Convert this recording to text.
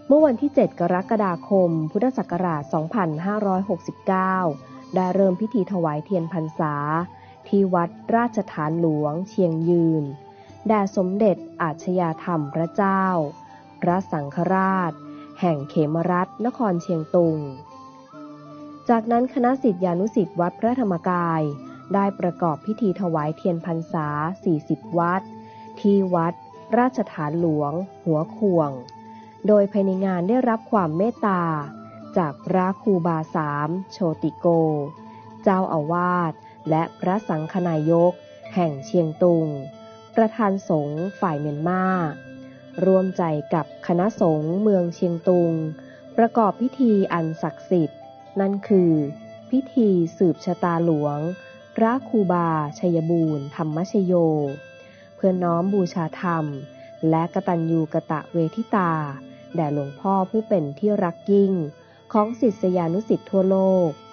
เมื่อวันที่ 7 กรกฎาคม พุทธศักราช 2569 ได้เริ่มพิธีถวายเทียนพรรษาที่วัดราชฐานหลวงเชียงยืนแด่สมเด็จอาชญาธรรมพระเจ้าพระสังฆราชแห่งเขมรัฐนครเชียงตุงจากนั้นคณะศิษยานุศิษย์วัดพระธรรมกายได้ประกอบพิธีถวายเทียนพรรษา 40 วัดที่วัดราชฐานหลวงหัวขวงโดยภายในงานได้รับความเมตตาจากพระครูบาสามโชติโกเจ้าอาวาสและพระสังฆนายกแห่งเชียงตุงประธานสงฆ์ฝ่ายเมียนมาร่วมใจกับคณะสงฆ์เมืองเชียงตุงประกอบพิธีอันศักดิ์สิทธิ์นั่นคือพิธีสืบชะตาหลวงพระครูบาชัยบูรณ์ธรรมชโยเพื่อน้อมบูชาธรรมและกตัญญูกตเวทิตาแด่หลวงพ่อผู้เป็นที่รักยิ่งของศิษยานุศิษย์ทั่วโลก